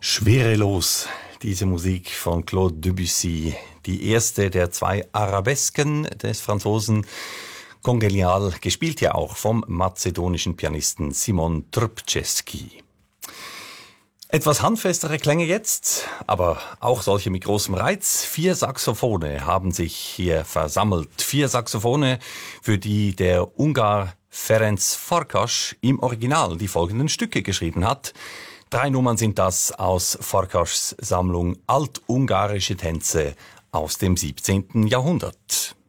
Schwerelos, diese Musik von Claude Debussy, die erste der zwei Arabesken des Franzosen, kongenial, gespielt ja auch vom mazedonischen Pianisten Simon Trpceski. Etwas handfestere Klänge jetzt, aber auch solche mit großem Reiz. 4 Saxophone haben sich hier versammelt. 4 Saxophone, für die der Ungar Ferenc Farkas im Original die folgenden Stücke geschrieben hat. 3 Nummern sind das aus Farkas Sammlung Altungarische Tänze aus dem 17. Jahrhundert.